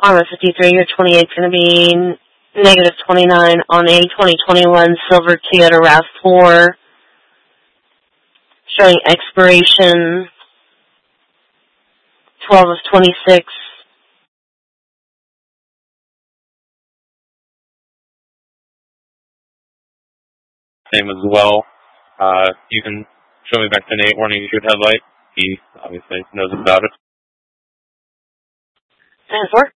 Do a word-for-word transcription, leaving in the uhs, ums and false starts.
Honda fifty-three, your twenty-eight is going to be negative twenty-nine on a twenty twenty-one silver Toyota RAV four, showing expiration twelve of twenty-six. Same as well. Uh, you can show me back to Nate warning you should headlight. He obviously knows about it. ten four.